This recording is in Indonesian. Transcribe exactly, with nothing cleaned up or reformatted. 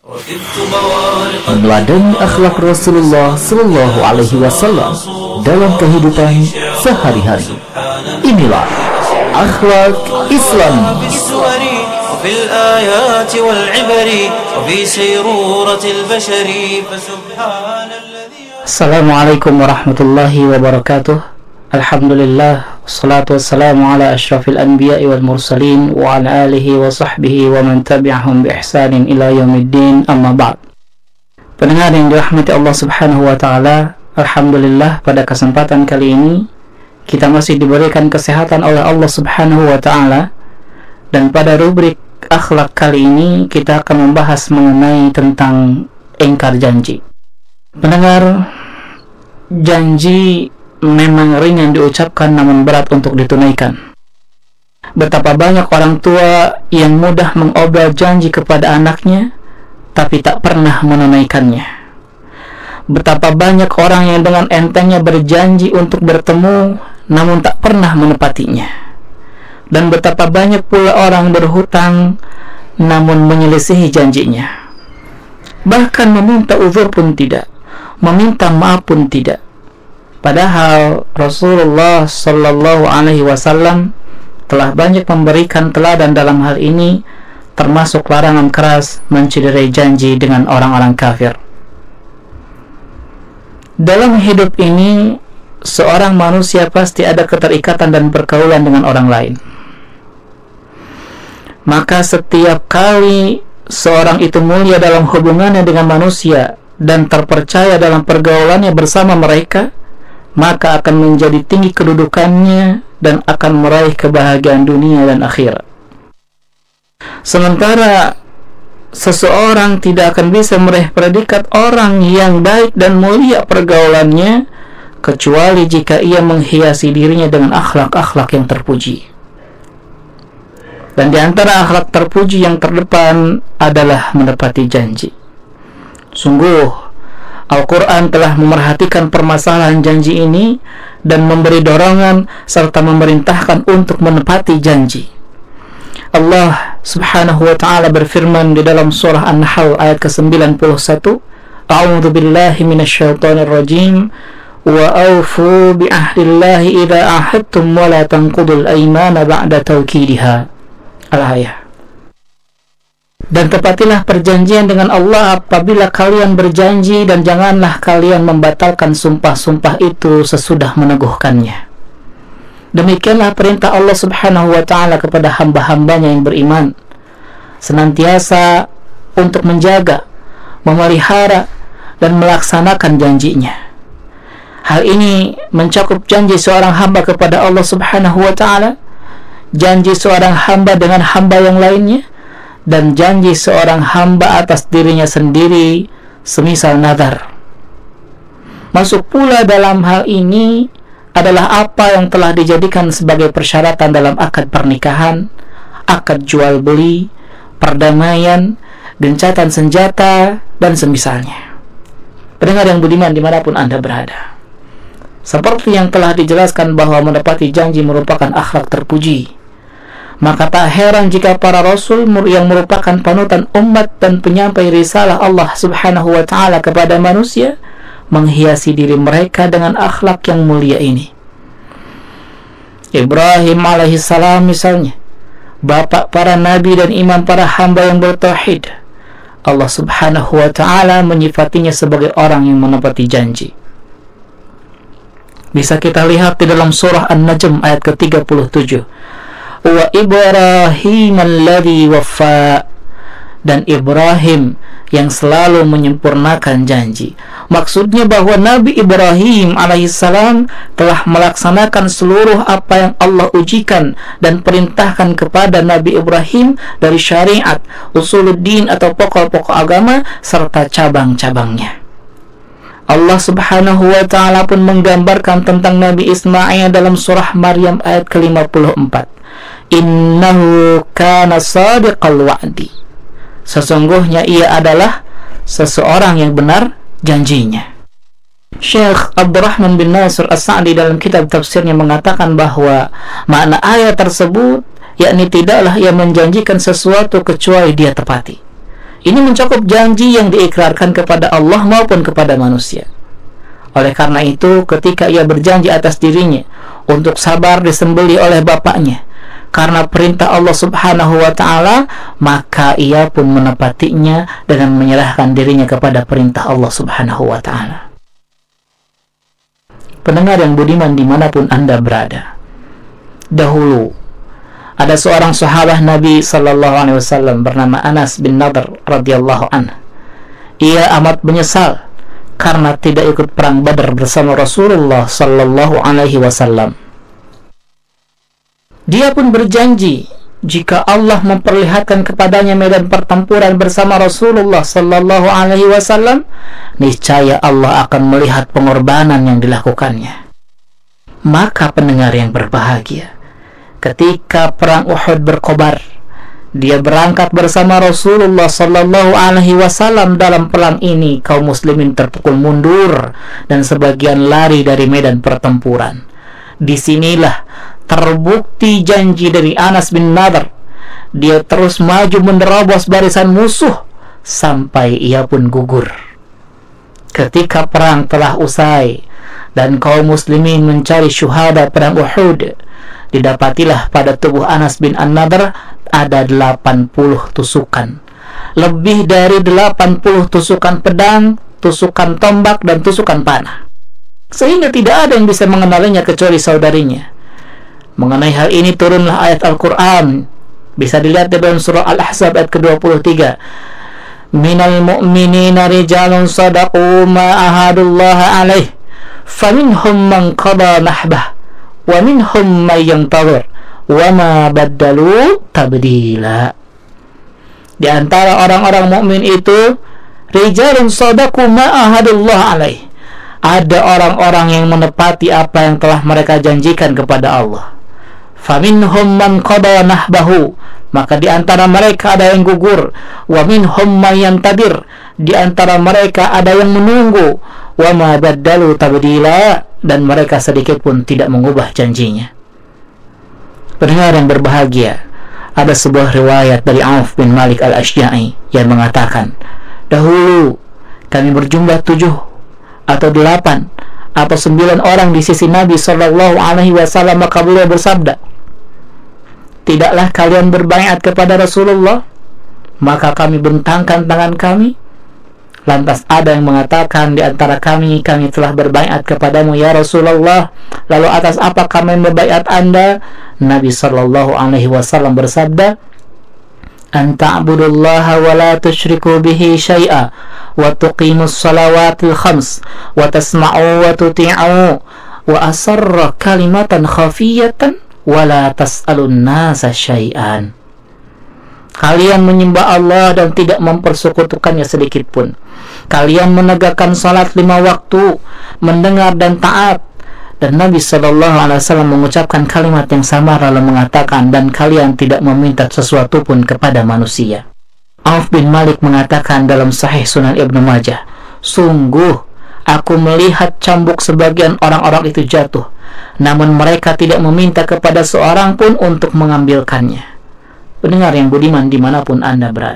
Meneladani akhlak Rasulullah Sallallahu Alaihi Wasallam dalam kehidupan sehari-hari. Inilah akhlak Islam. Assalamualaikum warahmatullahi wabarakatuh. Alhamdulillah, wassalatu wassalamu ala asyrafil anbiya'i wal mursalin wa ala alihi wa sahbihi wa man tabi'ahum bi ihsanin ila yaumiddin, amma ba'd. Pendengar yang dirahmati Allah Subhanahu wa taala, alhamdulillah pada kesempatan kali ini kita masih diberikan kesehatan oleh Allah Subhanahu wa taala, dan pada rubrik akhlak kali ini kita akan membahas mengenai tentang ingkar janji. Pendengar, janji memang ringan diucapkan namun berat untuk ditunaikan. Betapa banyak orang tua yang mudah mengobrol janji kepada anaknya tapi tak pernah menunaikannya. Betapa banyak orang yang dengan entengnya berjanji untuk bertemu namun tak pernah menepatinya. Dan betapa banyak pula orang berhutang namun menyelisihi janjinya. Bahkan meminta uzur pun tidak, meminta maaf pun tidak. Padahal Rasulullah Sallallahu Alaihi Wasallam telah banyak memberikan teladan dalam hal ini, termasuk larangan keras mencederai janji dengan orang-orang kafir. Dalam hidup ini, seorang manusia pasti ada keterikatan dan pergaulan dengan orang lain. Maka setiap kali seorang itu mulia dalam hubungannya dengan manusia dan terpercaya dalam pergaulannya bersama mereka, maka akan menjadi tinggi kedudukannya dan akan meraih kebahagiaan dunia dan akhirat. Sementara seseorang tidak akan bisa meraih predikat orang yang baik dan mulia pergaulannya kecuali jika ia menghiasi dirinya dengan akhlak-akhlak yang terpuji. Dan di antara akhlak terpuji yang terdepan adalah menepati janji. Sungguh Al-Quran telah memerhatikan permasalahan janji ini dan memberi dorongan serta memerintahkan untuk menepati janji. Allah Subhanahu wa ta'ala berfirman di dalam surah An-Nahl ayat ke sembilan puluh satu, A'udzu billahi minasyaitonir rajim, wa awfu bi ahdillahi idza ahadtum wa la tanqudul aymana ba'da tawkidiha. Al-ayah. Dan tepatilah perjanjian dengan Allah apabila kalian berjanji, dan janganlah kalian membatalkan sumpah-sumpah itu sesudah meneguhkannya. Demikianlah perintah Allah Subhanahu wa ta'ala kepada hamba-hambanya yang beriman, senantiasa untuk menjaga, memelihara, dan melaksanakan janjinya. Hal ini mencakup janji seorang hamba kepada Allah Subhanahu wa ta'ala, janji seorang hamba dengan hamba yang lainnya, dan janji seorang hamba atas dirinya sendiri, semisal nazar. Masuk pula dalam hal ini adalah apa yang telah dijadikan sebagai persyaratan dalam akad pernikahan, akad jual beli, perdamaian, gencatan senjata, dan semisalnya. Pendengar yang budiman dimanapun Anda berada, seperti yang telah dijelaskan bahwa menepati janji merupakan akhlak terpuji, maka tak heran jika para rasul yang merupakan panutan umat dan penyampai risalah Allah Subhanahu wa ta'ala kepada manusia menghiasi diri mereka dengan akhlak yang mulia ini. Ibrahim alaihissalam misalnya, bapak para nabi dan imam para hamba yang bertauhid, Allah Subhanahu wa ta'ala menyifatinya sebagai orang yang menepati janji. Bisa kita lihat di dalam surah An-Najm ayat ke tiga puluh tujuh. Wa Ibrahim alladhi waffa, dan Ibrahim yang selalu menyempurnakan janji. Maksudnya bahwa Nabi Ibrahim alaihissalam telah melaksanakan seluruh apa yang Allah ujikan dan perintahkan kepada Nabi Ibrahim dari syariat, usuluddin atau pokok-pokok agama serta cabang-cabangnya. Allah Subhanahu wa ta'ala pun menggambarkan tentang Nabi Ismail dalam surah Maryam ayat ke lima puluh empat. Innahu kana sadiqal wa'di, sesungguhnya ia adalah seseorang yang benar janjinya. Syekh Abdurrahman bin Nasir As-Sa'di dalam kitab tafsirnya mengatakan bahwa makna ayat tersebut yakni tidaklah ia menjanjikan sesuatu kecuali dia tepati, Ini mencakup janji yang diikrarkan kepada Allah maupun kepada manusia. Oleh karena itu, ketika ia berjanji atas dirinya untuk sabar disembelih oleh bapaknya karena perintah Allah Subhanahu wa ta'ala, maka ia pun menepatinya dengan menyerahkan dirinya kepada perintah Allah Subhanahu wa ta'ala. Pendengar yang budiman dimanapun Anda berada, dahulu ada seorang sahabat Nabi sallallahu alaihi wasallam bernama Anas bin Nadhr radhiyallahu anhu. Ia amat menyesal karena tidak ikut perang Badar bersama Rasulullah sallallahu alaihi wasallam. Dia pun berjanji jika Allah memperlihatkan kepadanya medan pertempuran bersama Rasulullah sallallahu alaihi wasallam, niscaya Allah akan melihat pengorbanan yang dilakukannya. Maka pendengar yang berbahagia, ketika perang Uhud berkobar, dia berangkat bersama Rasulullah sallallahu alaihi wasallam. Dalam perang ini kaum muslimin terpukul mundur dan sebagian lari dari medan pertempuran. Disinilah terbukti janji dari Anas bin Nadhr. Dia terus maju menerobos barisan musuh sampai ia pun gugur. Ketika perang telah usai dan kaum muslimin mencari syuhada perang Uhud, didapatilah pada tubuh Anas bin An-Nadhr ada delapan puluh tusukan. Lebih dari delapan puluh tusukan pedang, tusukan tombak, dan tusukan panah. Sehingga tidak ada yang bisa mengenalinya kecuali saudarinya. Mengenai hal ini turunlah ayat Al-Quran. Bisa dilihat di dalam surah Al-Ahzab ayat ke dua puluh tiga. Minal mu'minina rijalun sadaqu ma ahadullaha alaih, faminhum man qada nahbah, wa minhum man yantazir, wa ma baddalu tabdila. Di antara orang-orang mukmin itu, rijalun sadaqu ma ahadullah alaih, ada orang-orang yang menepati apa yang telah mereka janjikan kepada Allah. Faminhum man qada nahbahu, maka di antara mereka ada yang gugur. Wa minhum man yantadir, di antara mereka ada yang menunggu. Wa ma baddalu tabdila, dan mereka sedikit pun tidak mengubah janjinya. Pendengar yang berbahagia, ada sebuah riwayat dari Auf bin Malik al-Ashja'i yang mengatakan, dahulu kami berjumlah tujuh atau delapan atau sembilan orang di sisi Nabi Sallallahu Alaihi Wasallam, maka beliau bersabda, tidaklah kalian berbaiat kepada Rasulullah? Maka kami bentangkan tangan kami. Lantas ada yang mengatakan di antara kami, kami telah berbaiat kepadamu ya Rasulullah. Lalu atas apa kami berbaiat Anda? Nabi Sallallahu Alaihi Wasallam bersabda, an ta'budullaha wa la tusyriku bihi syai'a, wa tuqimus salawatil khams, wa tasma'u wa tuti'u, wa asarra kalimatan khafiyatan, wa la tas'alun nasa syai'an. Kalian menyembah Allah dan tidak mempersekutukannya sedikit pun. Kalian menegakkan salat lima waktu, mendengar dan taat. Dan Nabi Sallallahu Alaihi Wasallam mengucapkan kalimat yang sama lalu mengatakan, dan kalian tidak meminta sesuatu pun kepada manusia. Auf bin Malik mengatakan dalam Sahih Sunan Ibnu Majah, sungguh aku melihat cambuk sebagian orang-orang itu jatuh, namun mereka tidak meminta kepada seorang pun untuk mengambilkannya. Pendengar yang budiman dimanapun Anda berada,